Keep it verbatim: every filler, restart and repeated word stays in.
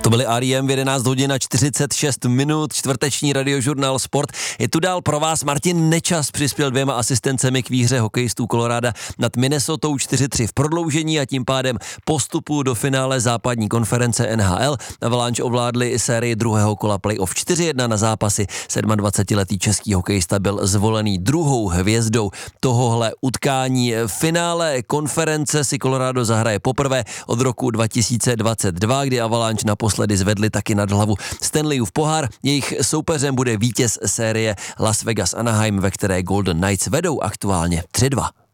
To byly R E M v jedenáct hodin a čtyřicet šest minut, čtvrteční radiožurnál Sport. Je tu dál pro vás Martin Nečas, přispěl dvěma asistencemi k výhře hokejistů Colorada nad Minnesotou čtyři tři v prodloužení a tím pádem postupu do finále západní konference N H L. Avalanche ovládli sérii druhého kola playoff čtyři jedna na zápasy. sedmadvacetiletý český hokejista byl zvolený druhou hvězdou tohohle utkání. V finále konference si Colorado zahraje poprvé od roku dva tisíce dvacet dva, kdy Avalanche naposledy zvedli taky nad hlavu Stanleyův pohár. Jejich soupeřem bude vítěz série Las Vegas Anaheim, ve které Golden Knights vedou aktuálně tři dva.